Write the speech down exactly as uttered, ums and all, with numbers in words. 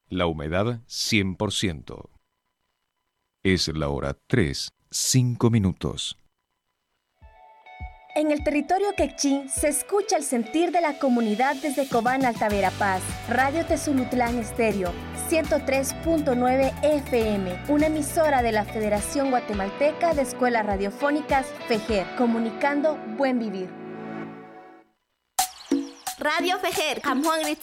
La humedad cien por ciento. Es la hora tres, cinco minutos. En el territorio quechí se escucha el sentir de la comunidad desde Cobán, Alta Verapaz. Radio Tezulutlán Estéreo, ciento tres punto nueve F M, una emisora de la Federación Guatemalteca de Escuelas Radiofónicas, FEJER, comunicando buen vivir. Radio FEJER, Juan